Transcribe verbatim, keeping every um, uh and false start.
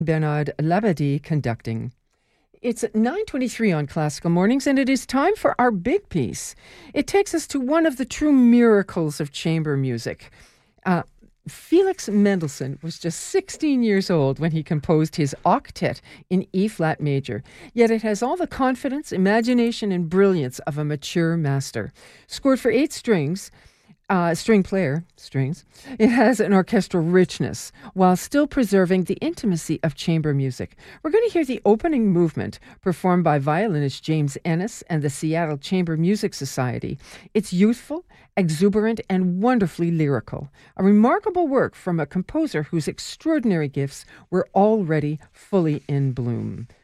Bernard Labadie conducting. It's at nine twenty-three on Classical Mornings, and it is time for our big piece. It takes us to one of the true miracles of chamber music. Uh, Felix Mendelssohn was just sixteen years old when he composed his octet in E-flat major, yet it has all the confidence, imagination, and brilliance of a mature master. Scored for eight strings, Uh, string player, strings, it has an orchestral richness while still preserving the intimacy of chamber music. We're going to hear the opening movement performed by violinist James Ennis and the Seattle Chamber Music Society. It's youthful, exuberant, and wonderfully lyrical. A remarkable work from a composer whose extraordinary gifts were already fully in bloom.